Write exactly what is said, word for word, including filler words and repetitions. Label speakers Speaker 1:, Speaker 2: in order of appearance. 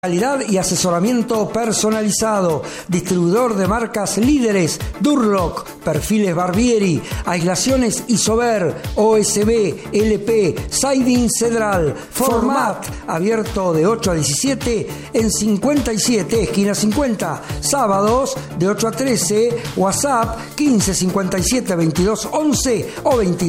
Speaker 1: Calidad y asesoramiento personalizado. Distribuidor de marcas líderes: Durlock, Perfiles Barbieri, Aislaciones Isover, O S B, L P, Siding Cedral, Format, abierto de ocho a diecisiete en cincuenta y siete, esquina cincuenta, sábados de ocho a trece, WhatsApp quince cincuenta y siete veintidós once o veintidós